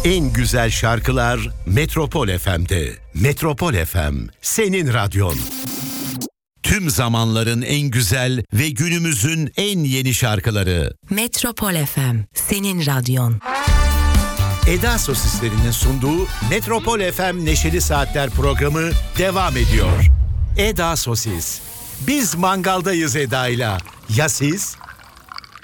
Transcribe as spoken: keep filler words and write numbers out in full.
En güzel şarkılar Metropol F M'de. Metropol F M, senin radyon. Tüm zamanların en güzel ve günümüzün en yeni şarkıları. Metropol F M, senin radyon. Eda Sosislerinin sunduğu Metropol F M Neşeli Saatler programı devam ediyor. Eda Sosis. Biz mangaldayız Eda'yla. Ya siz?